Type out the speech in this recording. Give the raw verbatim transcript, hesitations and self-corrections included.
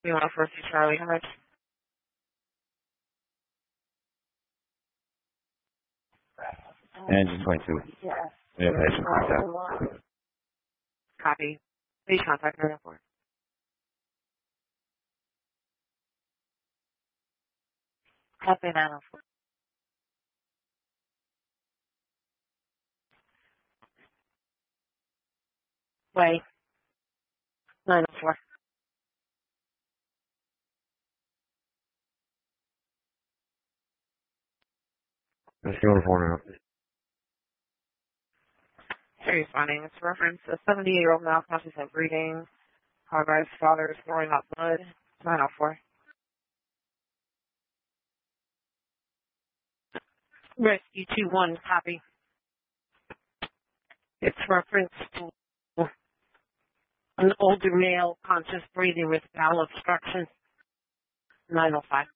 We want to first see Charlie. How much? Engine twenty-two. Yeah. Yeah, patient contact. Copy. Please contact nine oh four. Copy nine oh four. Wait. nine oh four. Let's go to four now. Serious findings. Reference a seventy-eight-year-old male conscious of breathing. His father is throwing up blood. nine oh four. Rescue two one. Copy. It's reference to an older male conscious breathing with bowel obstruction. nine oh five.